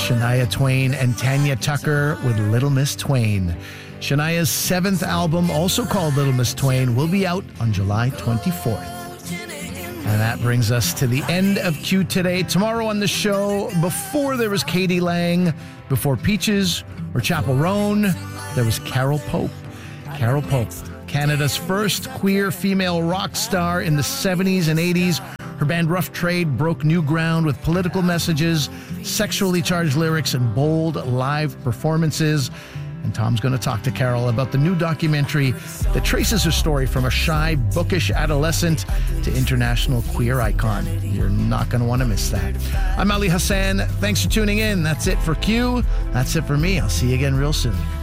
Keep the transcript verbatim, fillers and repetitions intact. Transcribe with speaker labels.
Speaker 1: Shania Twain and Tanya Tucker with Little Miss Twain. Shania's seventh album, also called Little Miss Twain, will be out on July twenty-fourth. And that brings us to the end of Q Today. Tomorrow on the show, before there was Katie Lang, before Peaches or Chapel Roan, there was Carol Pope. Carol Pope, Canada's first queer female rock star in the seventies and eighties. Her band Rough Trade broke new ground with political messages, sexually charged lyrics, and bold live performances. And Tom's going to talk to Carol about the new documentary that traces her story from a shy, bookish adolescent to international queer icon. You're not going to want to miss that. I'm Ali Hassan. Thanks for tuning in. That's it for Q. That's it for me. I'll see you again real soon.